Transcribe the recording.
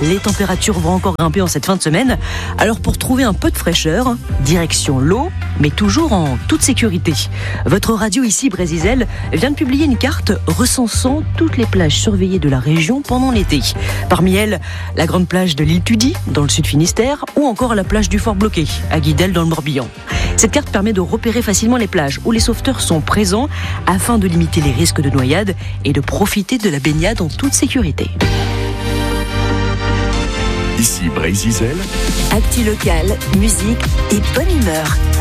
Les températures vont encore grimper en cette fin de semaine. Alors pour trouver un peu de fraîcheur, direction l'eau, mais toujours en toute sécurité. Votre radio ici, Brésil, vient de publier une carte recensant toutes les plages surveillées de la région pendant l'été. Parmi elles, la grande plage de l'île Tudy, dans le sud Finistère, ou encore la plage du Fort Bloqué, à Guidel, dans le Morbihan. Cette carte permet de repérer facilement les plages où les sauveteurs sont présents afin de limiter les risques de noyade et de profiter de la baignade en toute sécurité. Ici Brésil. Actu local, musique et bonne humeur.